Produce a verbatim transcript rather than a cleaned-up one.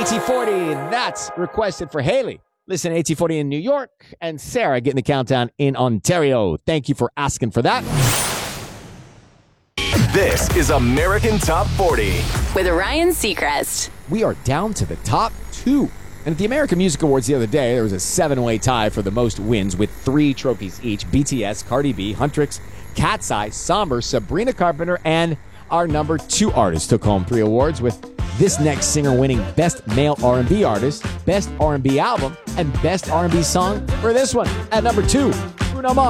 AT forty, that's requested for Haley. Listen to AT forty in New York, and Sarah getting the countdown in Ontario. Thank you for asking for that. This is American Top forty with Ryan Seacrest. We are down to the top two. And at the American Music Awards the other day, there was a seven-way tie for the most wins with three trophies each. B T S, Cardi B, Huntrix, Cat's Eye, Somber, Sabrina Carpenter, and our number two artist took home three awards, with this next singer winning Best Male R and B Artist, Best R and B Album, and Best R and B Song for this one. At number two, Bruno Mars.